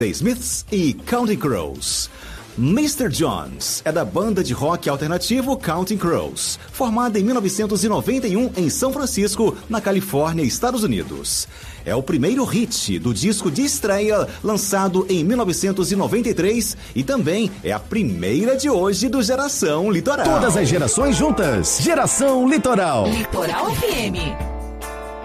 The Smiths e Counting Crows. Mr. Jones é da banda de rock alternativo Counting Crows, formada em 1991 em São Francisco, na Califórnia, Estados Unidos. É o primeiro hit do disco de estreia, lançado em 1993, e também é a primeira de hoje do Geração Litoral. Todas as gerações juntas. Geração Litoral. Litoral FM.